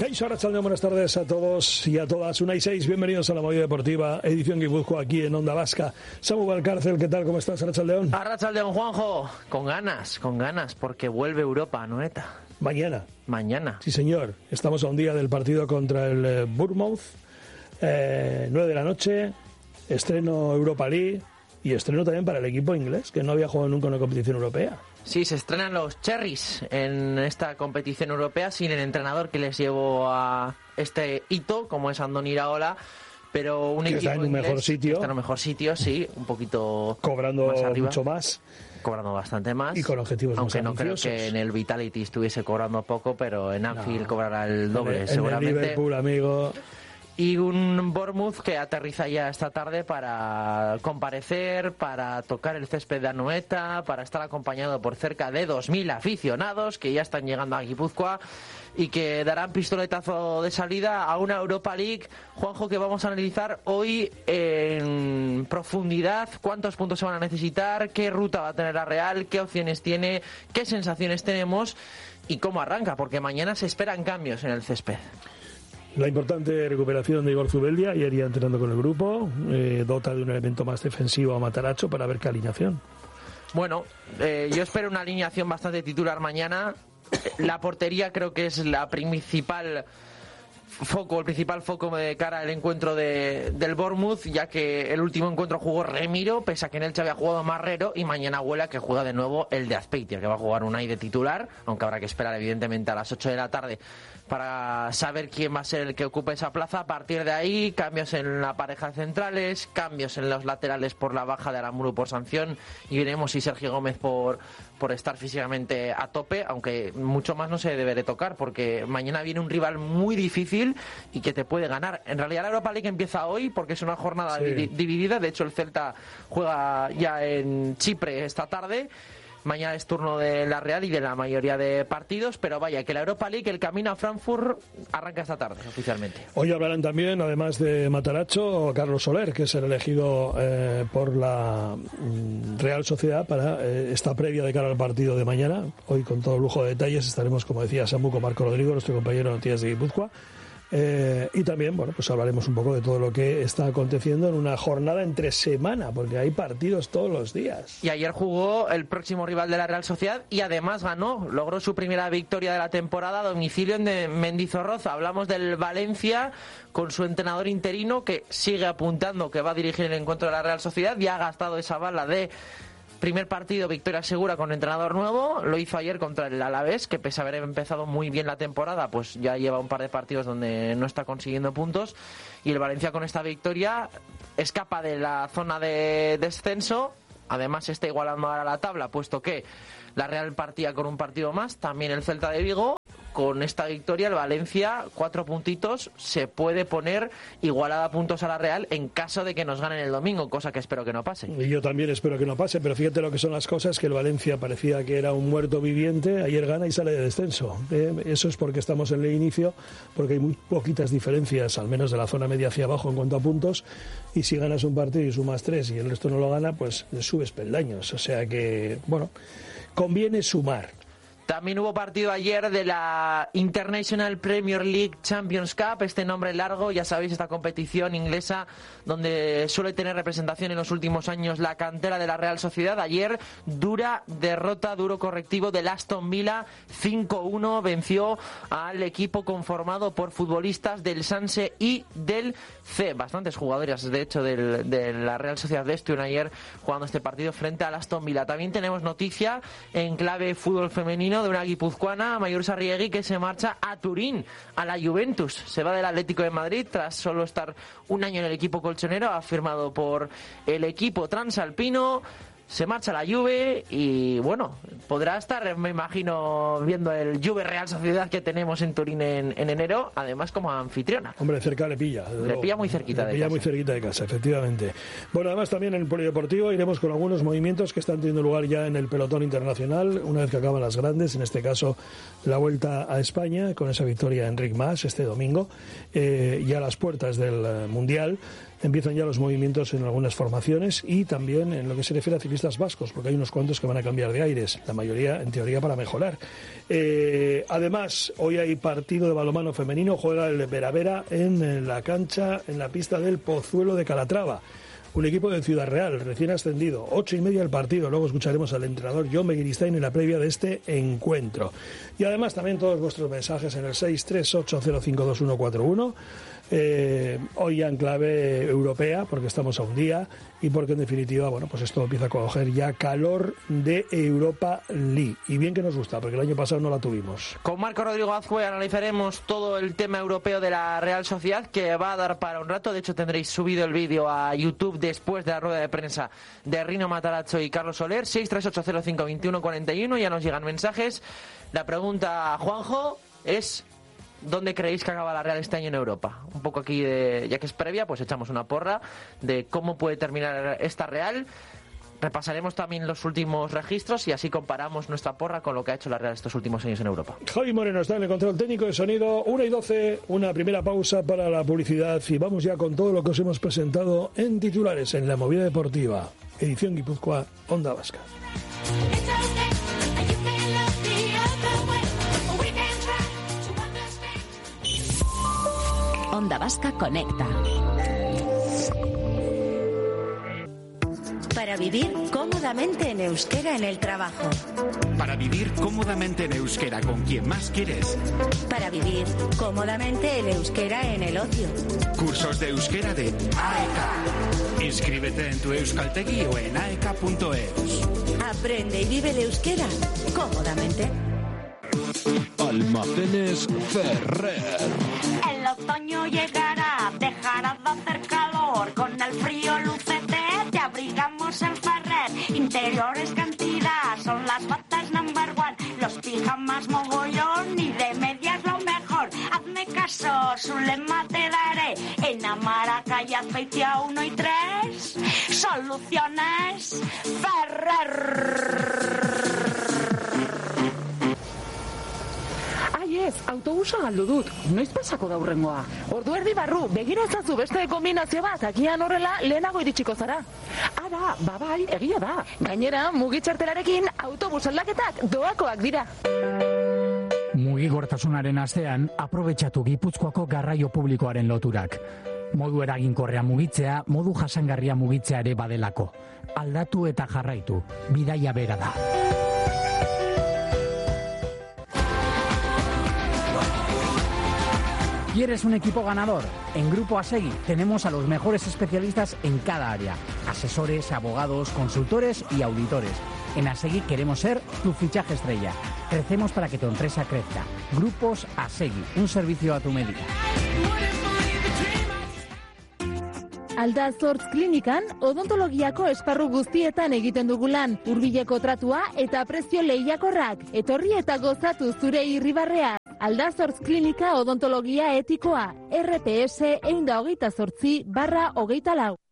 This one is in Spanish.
Kaixo, arratsaldeon, buenas tardes a todos y a todas. 1:06, bienvenidos a la Movida Deportiva, edición Guipúzcoa, aquí en Onda Vasca. Samu Valcárcel, ¿qué tal? ¿Cómo estás, arratsaldeon? Arratsaldeon, Juanjo. Con ganas, porque vuelve Europa, Noeta. Mañana. Sí, señor. Estamos a un día del partido contra el Bournemouth. 9 de la noche, estreno Europa League y estreno también para el equipo inglés, que no había jugado nunca en una competición europea. Sí, se estrenan los Cherries en esta competición europea sin el entrenador que les llevó a este hito, como es Andoni Iraola, pero un equipo está en un mejor sitio. Está en un mejor sitio, sí, un poquito cobrando más arriba, mucho más. Cobrando bastante más. Y con objetivos aunque más ambiciosos. No creo que en el Vitality estuviese cobrando poco, pero en Anfield cobrará el doble, seguramente. En el Liverpool, amigo. Y un Bournemouth que aterriza ya esta tarde para comparecer, para tocar el césped de Anoeta, para estar acompañado por cerca de 2.000 aficionados que ya están llegando a Guipúzcoa y que darán pistoletazo de salida a una Europa League, Juanjo, que vamos a analizar hoy en profundidad. ¿Cuántos puntos se van a necesitar? ¿Qué ruta va a tener la Real? ¿Qué opciones tiene? ¿Qué sensaciones tenemos? ¿Y cómo arranca? Porque mañana se esperan cambios en el césped. La importante recuperación de Igor Zubeldia, ayer ya entrenando con el grupo, dota de un elemento más defensivo a Matarazzo para ver qué alineación. Bueno, yo espero una alineación bastante titular mañana. La portería creo que es el principal foco de cara al encuentro del Bournemouth, ya que el último encuentro jugó Remiro, pese a que en Elche había jugado Marrero, y mañana huele que juega de nuevo el de Azpeitia, que va a jugar Unai de titular, aunque habrá que esperar evidentemente a las 8 de la tarde para saber quién va a ser el que ocupe esa plaza. A partir de ahí, cambios en la pareja de centrales, cambios en los laterales por la baja de Aramburu por sanción, y veremos si Sergio Gómez por estar físicamente a tope, aunque mucho más no se debe de tocar, porque mañana viene un rival muy difícil y que te puede ganar. En realidad la Europa League empieza hoy porque es una jornada dividida. De hecho, el Celta juega ya en Chipre esta tarde. Mañana es turno de la Real y de la mayoría de partidos, pero vaya, que la Europa League, el camino a Frankfurt, arranca esta tarde oficialmente. Hoy hablarán también, además de Matarazzo, Carlos Soler, que es el elegido por la Real Sociedad para esta previa de cara al partido de mañana. Hoy, con todo lujo de detalles, estaremos, como decía Samu, con Marco Rodrigo, nuestro compañero de Noticias de Guipúzcoa. Y también, bueno, pues hablaremos un poco de todo lo que está aconteciendo en una jornada entre semana, porque hay partidos todos los días. Y ayer jugó el próximo rival de la Real Sociedad y además logró su primera victoria de la temporada a domicilio en Mendizorroza. Hablamos del Valencia con su entrenador interino, que sigue apuntando que va a dirigir el encuentro de la Real Sociedad y ha gastado esa bala de primer partido, victoria segura con entrenador nuevo. Lo hizo ayer contra el Alavés, que pese a haber empezado muy bien la temporada, pues ya lleva un par de partidos donde no está consiguiendo puntos. Y el Valencia, con esta victoria, escapa de la zona de descenso. Además está igualando ahora la tabla, puesto que la Real partía con un partido más, también el Celta de Vigo. Con esta victoria el Valencia, 4 puntitos, se puede poner igualada a puntos a la Real en caso de que nos ganen el domingo, cosa que espero que no pase. Y yo también espero que no pase, pero fíjate lo que son las cosas, que el Valencia parecía que era un muerto viviente, ayer gana y sale de descenso. Eso es porque estamos en el inicio, porque hay muy poquitas diferencias, al menos de la zona media hacia abajo en cuanto a puntos, y si ganas un partido y sumas 3 y el resto no lo gana, pues subes peldaños. O sea que, bueno, conviene sumar. También hubo partido ayer de la International Premier League Champions Cup, este nombre largo, ya sabéis, esta competición inglesa donde suele tener representación en los últimos años la cantera de la Real Sociedad. Ayer, duro correctivo del Aston Villa, 5-1, venció al equipo conformado por futbolistas del Sanse y del C. Bastantes jugadores, de hecho, de la Real Sociedad estuvieron ayer jugando este partido frente al Aston Villa. También tenemos noticia en clave fútbol femenino de una guipuzcoana, Mayur Sarriegui, que se marcha a Turín, a la Juventus. Se va del Atlético de Madrid tras solo estar un año en el equipo colchonero. Ha firmado por el equipo transalpino. Se marcha la Juve y, bueno, podrá estar, me imagino, viendo el Juve Real Sociedad que tenemos en Turín en enero, además como anfitriona. Hombre, cerca le pilla. Le pilla muy cerquita de casa. Le pilla muy cerquita de casa, efectivamente. Bueno, además también en el polideportivo iremos con algunos movimientos que están teniendo lugar ya en el pelotón internacional, una vez que acaban las grandes, en este caso la Vuelta a España, con esa victoria de Enric Mas este domingo, ya a las puertas del Mundial. empiezan ya los movimientos en algunas formaciones y también en lo que se refiere a ciclistas vascos, porque hay unos cuantos que van a cambiar de aires, la mayoría en teoría para mejorar. Además, hoy hay partido de balonmano femenino, juega el Veravera en la cancha, en la pista del Pozuelo de Calatrava. Un equipo de Ciudad Real, recién ascendido, 8:30 el partido. Luego escucharemos al entrenador Jon Begiristain en la previa de este encuentro. Y además también todos vuestros mensajes en el 638052141. Hoy en clave europea, porque estamos a un día y porque en definitiva, bueno, pues esto empieza a coger ya calor de Europa League. Y bien que nos gusta, porque el año pasado no la tuvimos. Con Marco Rodrigo Azcue analizaremos todo el tema europeo de la Real Sociedad, que va a dar para un rato. De hecho, tendréis subido el vídeo a YouTube después de la rueda de prensa de Rino Matarazzo y Carlos Soler. 638052141. Ya nos llegan mensajes. La pregunta, Juanjo, es: ¿dónde creéis que acaba la Real este año en Europa? Un poco aquí, ya que es previa, pues echamos una porra de cómo puede terminar esta Real. Repasaremos también los últimos registros y así comparamos nuestra porra con lo que ha hecho la Real estos últimos años en Europa. Javi Moreno está en el control técnico de sonido. 1:12, una primera pausa para la publicidad y vamos ya con todo lo que os hemos presentado en titulares en La Movida Deportiva, edición Guipúzcoa, Onda Vasca. Onda Vasca Conecta. Para vivir cómodamente en euskera en el trabajo. Para vivir cómodamente en euskera con quien más quieres. Para vivir cómodamente en euskera en el ocio. Cursos de euskera de AEK. Inscríbete en tu euskaltegi o en aek.eus. Aprende y vive el euskera cómodamente. Almacenes Ferrer. El otoño llegará, dejará de hacer calor. Con el frío lucete te abrigamos en Ferrer. Interiores cantidad, son las batas number one. Los pijamas mogollón y de medias lo mejor. Hazme caso, su lema te daré. En Amaraca y Azpeitia 1 y 3. Soluciones Ferrer. Ez, autobusa galdu dut. Noiz pasako da hurrengoa? Ordu erdi barru, begira ezazu beste kombinazio bat, agian horrela lehenago iritsiko zara. Ara, babai, egia da. Gainera, mugitxartelarekin autobus aldaketak doakoak dira. Mugigortasunaren astean, aprobetxatu Gipuzkoako garraio publikoaren loturak. Modu eraginkorrea mugitzea, modu jasangarria mugitzea ere badelako. Aldatu eta jarraitu, bidaia bera da. ¿Quieres un equipo ganador? En Grupo Asegui tenemos a los mejores especialistas en cada área. Asesores, abogados, consultores y auditores. En Asegui queremos ser tu fichaje estrella. Crecemos para que tu empresa crezca. Grupos Asegui, un servicio a tu medida. Aldazortz klinikan odontologiako esparru guztietan egiten dugu lan. Hurbileko tratua eta prezio lehiakorrak. Etorri eta gozatu zure irribarrea. Aldazortz klinika odontologia etikoa. RPS 128/24.